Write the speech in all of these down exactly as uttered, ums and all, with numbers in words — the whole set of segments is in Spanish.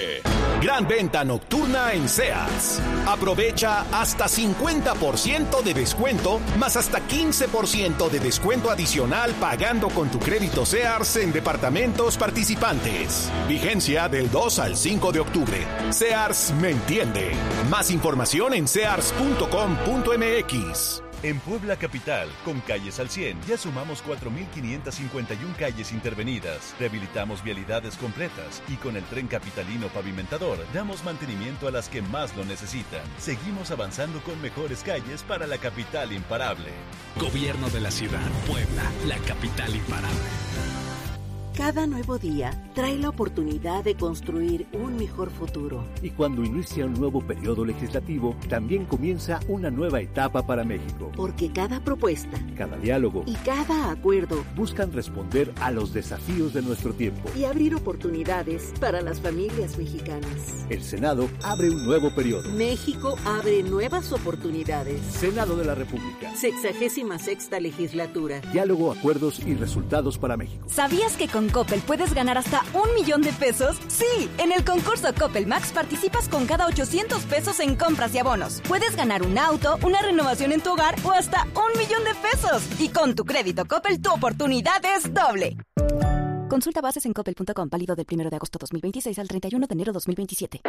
Gran venta nocturna en Sears. Aprovecha hasta cincuenta por ciento de descuento, más hasta quince por ciento de descuento adicional pagando con tu crédito Sears en departamentos participantes. Vigencia del dos al cinco de octubre. Sears me entiende. Más información en sears punto com punto m x. En Puebla Capital, con Calles al cien, ya sumamos cuatro mil quinientas cincuenta y una calles intervenidas, rehabilitamos vialidades completas y con el Tren Capitalino Pavimentador damos mantenimiento a las que más lo necesitan. Seguimos avanzando con mejores calles para la capital imparable. Gobierno de la Ciudad, Puebla, la capital imparable. Cada nuevo día trae la oportunidad de construir un mejor futuro. Y cuando inicia un nuevo periodo legislativo, también comienza una nueva etapa para México. Porque cada propuesta, cada diálogo y cada acuerdo buscan responder a los desafíos de nuestro tiempo y abrir oportunidades para las familias mexicanas. El Senado abre un nuevo periodo. México abre nuevas oportunidades. Senado de la República. Sexagésima sexta legislatura. Diálogo, acuerdos y resultados para México. ¿Sabías que con Coppel puedes ganar hasta un millón de pesos? Sí, en el concurso Coppel Max participas con cada ochocientos pesos en compras y abonos. Puedes ganar un auto, una renovación en tu hogar o hasta un millón de pesos. Y con tu crédito Coppel, tu oportunidad es doble. Consulta bases en coppel punto com, válido del primero de agosto dos mil veintiséis al treinta y uno de enero dos mil veintisiete.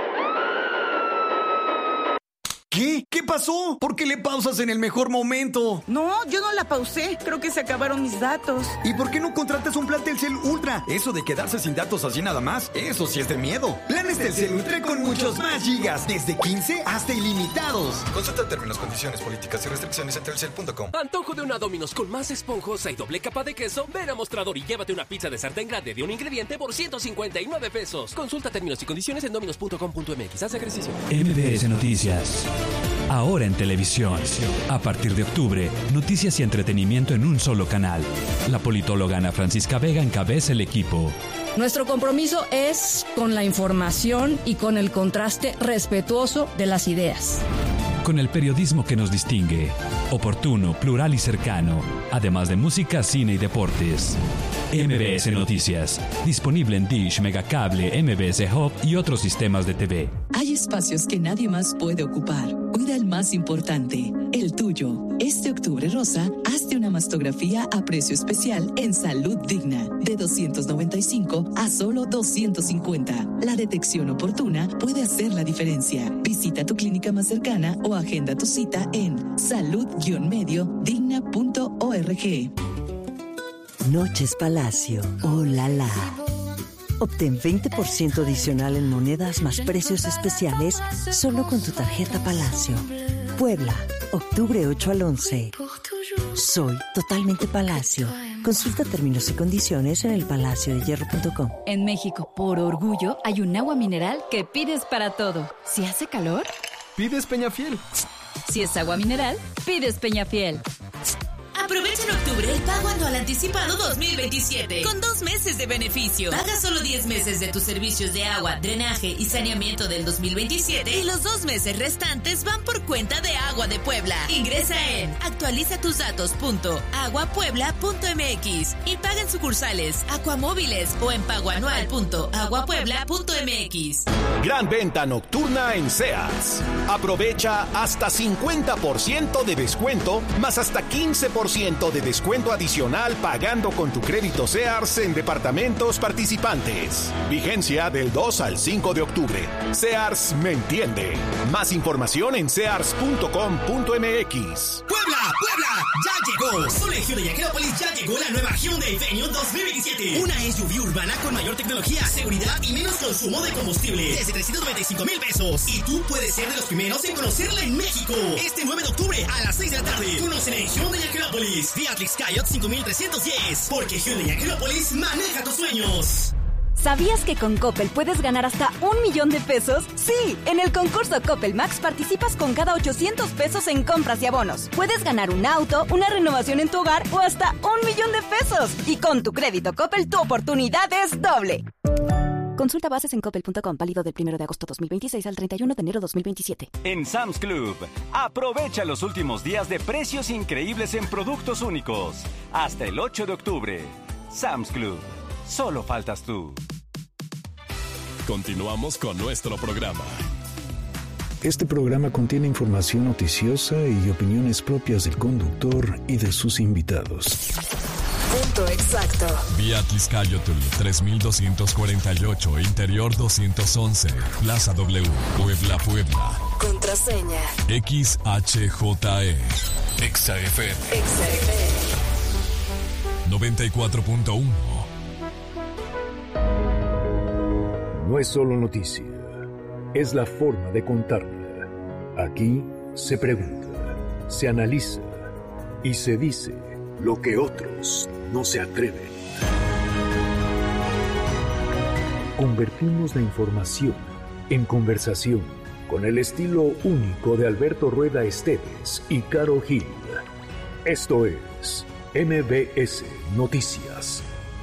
¿Qué? ¿Qué pasó? ¿Por qué le pausas en el mejor momento? No, yo no la pausé. Creo que se acabaron mis datos. ¿Y por qué no contratas un plan Telcel Ultra? Eso de quedarse sin datos así nada más, eso sí es de miedo. Planes Telcel Ultra con muchos más gigas, desde quince hasta ilimitados. Consulta términos, condiciones, políticas y restricciones en telcel punto com. Antojo de una Domino's con más esponjosa y doble capa de queso. Ven a Mostrador y llévate una pizza de sartén grande de un ingrediente por ciento cincuenta y nueve pesos. Consulta términos y condiciones en dominos punto com punto m x. Haz ejercicio. M B S Noticias. Ahora en televisión. A partir de octubre, noticias y entretenimiento en un solo canal. La politóloga Ana Francisca Vega encabeza el equipo. Nuestro compromiso es con la información y con el contraste respetuoso de las ideas. Con el periodismo que nos distingue. Oportuno, plural y cercano. Además de música, cine y deportes. M B S Noticias. Disponible en Dish, Megacable, M B S Hub y otros sistemas de T V. Hay espacios que nadie más puede ocupar. Cuida el más importante, el tuyo. Este octubre rosa, hazte una mastografía a precio especial en Salud Digna, de doscientos noventa y cinco a solo doscientos cincuenta. La detección oportuna puede hacer la diferencia. Visita tu clínica más cercana o agenda tu cita en salud medio digna punto org. Noches Palacio. Oh la la. Obtén veinte por ciento adicional en monedas más precios especiales solo con tu tarjeta Palacio. Puebla, octubre ocho al once. Soy totalmente Palacio. Consulta términos y condiciones en el palacio de hierro punto com. En México, por orgullo, hay un agua mineral que pides para todo. Si hace calor, pides Peñafiel. Si es agua mineral, pides Peñafiel. Aprovecha en octubre el pago anual anticipado dos mil veintisiete con dos meses de beneficio. Paga solo diez meses de tus servicios de agua, drenaje y saneamiento del dos mil veintisiete y los dos meses restantes van por cuenta de Agua de Puebla. Ingresa en actualiza tus datos punto agua puebla punto m x y paga en sucursales, Acuamóviles o en pagoanual punto agua puebla punto m x. Gran venta nocturna en Sears. Aprovecha hasta cincuenta por ciento de descuento, más hasta quince por ciento de descuento adicional pagando con tu crédito Sears en departamentos participantes. Vigencia del dos al cinco de octubre. Sears me entiende. Más información en sears punto com punto m x. ¡Puebla! ¡Puebla! ¡Ya llegó! Solo en Hyundai Acrópolis ya llegó la nueva Hyundai Venue dos mil veintisiete. Una S U V urbana con mayor tecnología, seguridad y menos consumo de combustible. Desde trescientos noventa y cinco mil pesos. Y tú puedes ser de los primeros en conocerla en México. Este nueve de octubre a las seis de la tarde. Conócela en Hyundai Acrópolis. Beatrix Coyote cinco mil trescientos diez. Porque Hyundai Acrópolis maneja tus sueños. ¿Sabías que con Coppel puedes ganar hasta un millón de pesos? Sí, en el concurso Coppel Max participas con cada ochocientos pesos en compras y abonos. Puedes ganar un auto, una renovación en tu hogar o hasta un millón de pesos. Y con tu crédito Coppel, tu oportunidad es doble. Consulta bases en coppel punto com, válido del primero de agosto dos mil veintiséis al treinta y uno de enero dos mil veintisiete. En Sam's Club, aprovecha los últimos días de precios increíbles en productos únicos. Hasta el ocho de octubre. Sam's Club. Solo faltas tú. Continuamos con nuestro programa. Este programa contiene información noticiosa y opiniones propias del conductor y de sus invitados. Punto exacto. Vía Tliscayotl tres mil doscientos cuarenta y ocho, Interior doscientos once, Plaza W, Puebla, Puebla. Contraseña. X H J E. Exa F M. Exa F M. noventa y cuatro punto uno. No es solo noticia, es la forma de contarla. Aquí se pregunta, se analiza y se dice lo que otros no se atreven. Convertimos la información en conversación con el estilo único de Alberto Rueda Esteves y Caro Gil. Esto es M B S Noticias.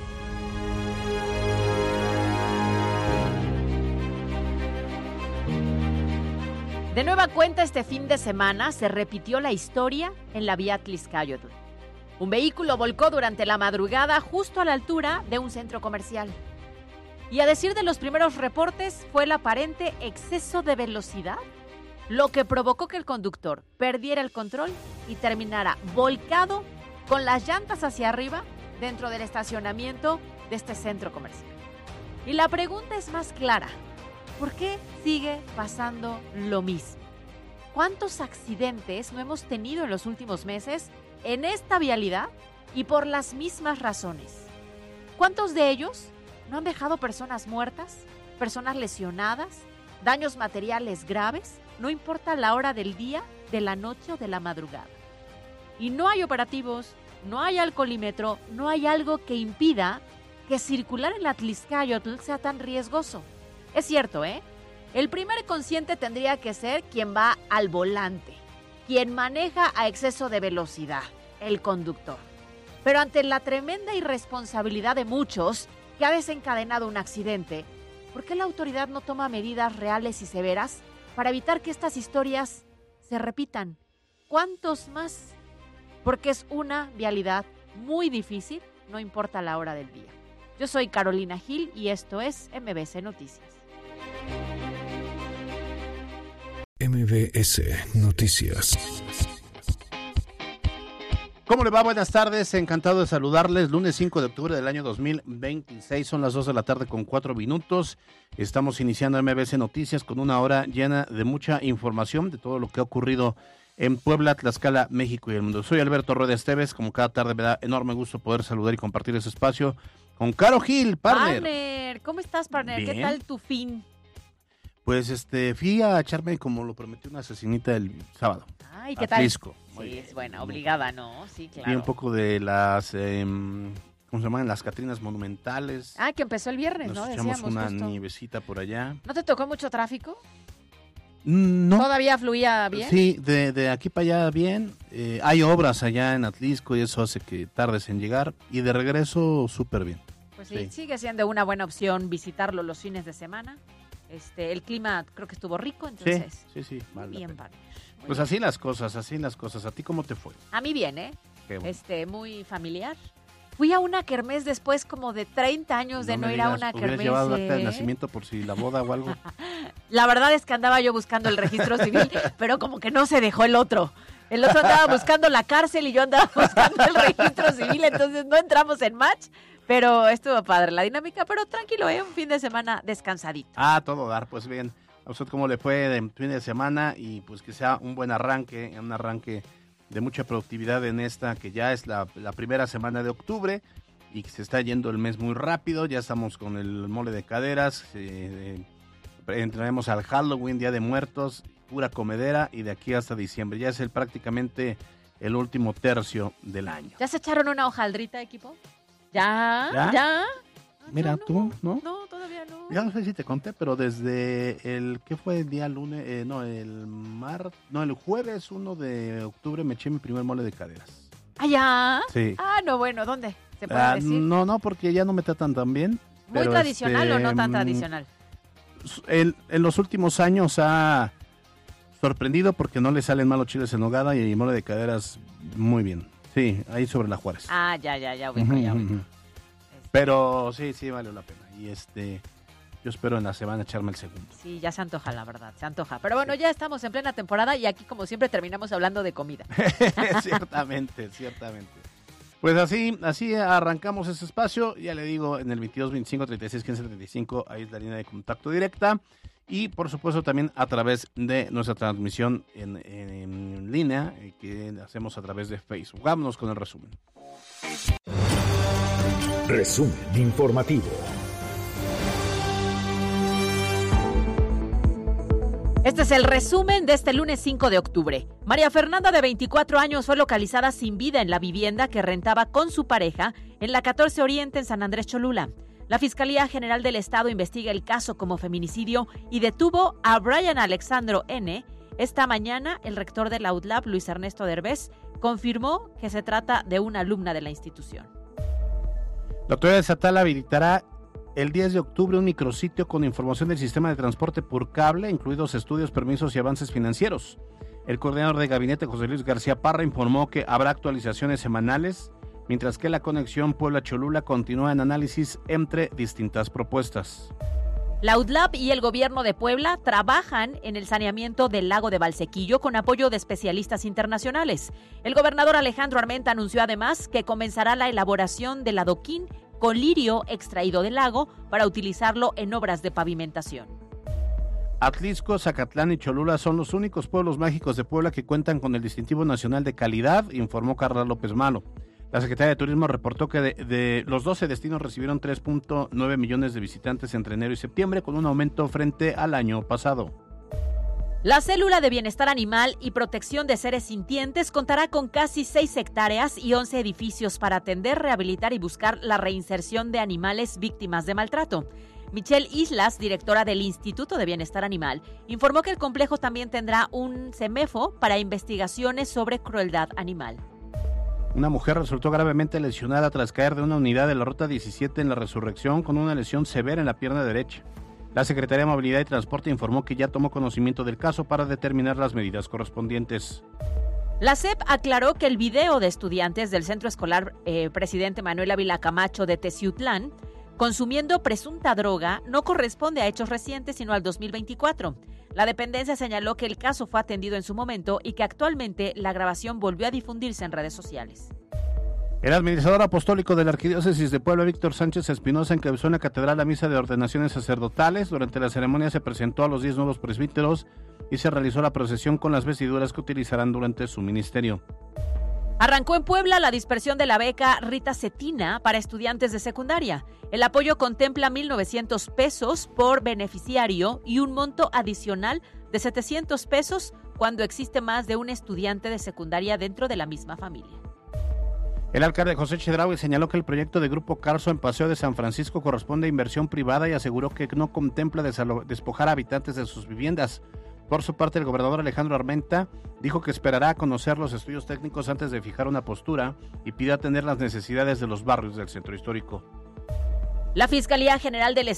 De nueva cuenta, este fin de semana se repitió la historia en la vía Tliscayotl. Un vehículo volcó durante la madrugada justo a la altura de un centro comercial. Y a decir de los primeros reportes, fue el aparente exceso de velocidad lo que provocó que el conductor perdiera el control y terminara volcado con las llantas hacia arriba dentro del estacionamiento de este centro comercial. Y la pregunta es más clara. ¿Por qué sigue pasando lo mismo? ¿Cuántos accidentes no hemos tenido en los últimos meses en esta vialidad y por las mismas razones? ¿Cuántos de ellos no han dejado personas muertas, personas lesionadas, daños materiales graves? No importa la hora del día, de la noche o de la madrugada. Y no hay operativos, no hay alcoholímetro, no hay algo que impida que circular en la Tliscayotl sea tan riesgoso. Es cierto, ¿eh? El primer consciente tendría que ser quien va al volante, quien maneja a exceso de velocidad, el conductor. Pero ante la tremenda irresponsabilidad de muchos que ha desencadenado un accidente, ¿por qué la autoridad no toma medidas reales y severas para evitar que estas historias se repitan? ¿Cuántos más? Porque es una vialidad muy difícil, no importa la hora del día. Yo soy Carolina Gil y esto es M B S Noticias. M B S Noticias. ¿Cómo le va? Buenas tardes, encantado de saludarles. Lunes cinco de octubre del año dos mil veintiséis, son las dos de la tarde con cuatro minutos. Estamos iniciando M B S Noticias con una hora llena de mucha información de todo lo que ha ocurrido en Puebla, Tlaxcala, México y el mundo. Soy Alberto Rueda Esteves, como cada tarde me da enorme gusto poder saludar y compartir ese espacio con Caro Gil, partner. Partner, ¿cómo estás, partner? Bien. ¿Qué tal tu fin? Pues este, fui a echarme, como lo prometí, una asesinita el sábado. Ay, ¿qué a tal? Tlisco. Sí, es buena, obligada, ¿no? Sí, claro. Vi un poco de las, eh, ¿cómo se llaman? Las Catrinas monumentales. Ah, que empezó el viernes, Nos ¿no? echamos Decíamos una justo. nievecita por allá. ¿No te tocó mucho tráfico? No. ¿Todavía fluía bien? Sí, de, de aquí para allá bien. Eh, hay obras allá en Atlisco y eso hace que tardes en llegar. Y de regreso súper bien. Pues sí, Sí. sigue siendo una buena opción visitarlo los fines de semana. Este, el clima creo que estuvo rico, entonces. Sí, sí, sí. Muy vale la bien, pena. partner. Muy Pues bien. así las cosas, así las cosas. ¿A ti cómo te fue? A mí bien, ¿eh? Qué bueno. Este, muy familiar. Fui a una kermés después como de treinta años de no, me ir a digas, una hubieras kermés. llevado acta de ¿eh? nacimiento por si la boda o algo. La verdad es que andaba yo buscando el registro civil, pero como que no se dejó el otro. El otro andaba buscando la cárcel y yo andaba buscando el registro civil, entonces no entramos en match, pero estuvo padre la dinámica, pero tranquilo, ¿eh? Un fin de semana descansadito. Ah, todo dar, pues bien. ¿A usted cómo le fue de fin de semana? Y pues que sea un buen arranque, un arranque de mucha productividad en esta, que ya es la, la primera semana de octubre y que se está yendo el mes muy rápido. Ya estamos con el mole de caderas, eh, eh, entraremos al Halloween, Día de Muertos, pura comedera, y de aquí hasta diciembre. Ya es el, prácticamente el último tercio del año. ¿Ya se echaron una hojaldrita, equipo? ¿Ya? ¿Ya? ¿Ya? Mira, tú, ¿no? No, todavía no. Ya no sé si te conté, pero desde el, ¿qué fue el día lunes? Eh, no, el mar, no, el jueves uno de octubre me eché mi primer mole de caderas. ¿Ah, ya? Sí. Ah, no, bueno, ¿dónde? ¿Se puede Ah, decir? no, no, porque ya no me tratan tan bien. ¿Muy pero, tradicional este, o no tan mm, tradicional? el- en los últimos años ha sorprendido porque no le salen malos chiles en nogada y mole de caderas muy bien. Sí, ahí sobre la Juárez. Ah, ya, ya, ya ubico, ya ubico. Pero sí, sí, vale la pena. Y este, yo espero en la semana echarme el segundo. Sí, ya se antoja, la verdad, se antoja. Pero bueno, ya estamos en plena temporada y aquí, como siempre, terminamos hablando de comida. Ciertamente, ciertamente. Pues así, así arrancamos ese espacio. Ya le digo, en el veintidós, veinticinco, treinta y seis, quince, treinta y cinco, ahí es la línea de contacto directa. Y por supuesto también a través de nuestra transmisión en, en, en línea, que hacemos a través de Facebook. Vámonos con el resumen. Resumen informativo. Este es el resumen de este lunes cinco de octubre. María Fernanda, de veinticuatro años, fue localizada sin vida en la vivienda que rentaba con su pareja en la catorce Oriente en San Andrés Cholula. La Fiscalía General del Estado investiga el caso como feminicidio y detuvo a Brian Alexandro N. Esta mañana, el rector de la U D L A P, Luis Ernesto Derbez, confirmó que se trata de una alumna de la institución. La autoridad estatal habilitará el diez de octubre un micrositio con información del sistema de transporte por cable, incluidos estudios, permisos y avances financieros. El coordinador de gabinete, José Luis García Parra, informó que habrá actualizaciones semanales, mientras que la conexión Puebla-Cholula continúa en análisis entre distintas propuestas. La U D L A P y el gobierno de Puebla trabajan en el saneamiento del lago de Valsequillo con apoyo de especialistas internacionales. El gobernador Alejandro Armenta anunció además que comenzará la elaboración del adoquín con lirio extraído del lago para utilizarlo en obras de pavimentación. Atlixco, Zacatlán y Cholula son los únicos pueblos mágicos de Puebla que cuentan con el distintivo nacional de calidad, informó Carla López Malo. La Secretaría de Turismo reportó que de, de los doce destinos recibieron tres punto nueve millones de visitantes entre enero y septiembre, con un aumento frente al año pasado. La Célula de Bienestar Animal y Protección de Seres Sintientes contará con casi seis hectáreas y once edificios para atender, rehabilitar y buscar la reinserción de animales víctimas de maltrato. Michelle Islas, directora del Instituto de Bienestar Animal, informó que el complejo también tendrá un CEMEFO para investigaciones sobre crueldad animal. Una mujer resultó gravemente lesionada tras caer de una unidad de la Ruta diecisiete en la Resurrección con una lesión severa en la pierna derecha. La Secretaría de Movilidad y Transporte informó que ya tomó conocimiento del caso para determinar las medidas correspondientes. La S E P aclaró que el video de estudiantes del Centro Escolar eh, Presidente Manuel Ávila Camacho de Teciutlán consumiendo presunta droga no corresponde a hechos recientes, sino al dos mil veinticuatro. La dependencia señaló que el caso fue atendido en su momento y que actualmente la grabación volvió a difundirse en redes sociales. El administrador apostólico de la Arquidiócesis de Puebla, Víctor Sánchez Espinosa, encabezó en la catedral la misa de ordenaciones sacerdotales. Durante la ceremonia se presentó a los diez nuevos presbíteros y se realizó la procesión con las vestiduras que utilizarán durante su ministerio. Arrancó en Puebla la dispersión de la beca Rita Cetina para estudiantes de secundaria. El apoyo contempla mil novecientos pesos por beneficiario y un monto adicional de setecientos pesos cuando existe más de un estudiante de secundaria dentro de la misma familia. El alcalde José Chedraui señaló que el proyecto de Grupo Carso en Paseo de San Francisco corresponde a inversión privada y aseguró que no contempla desalo- despojar a habitantes de sus viviendas. Por su parte, el gobernador Alejandro Armenta dijo que esperará a conocer los estudios técnicos antes de fijar una postura y pidió atender las necesidades de los barrios del centro histórico. La Fiscalía General del Estado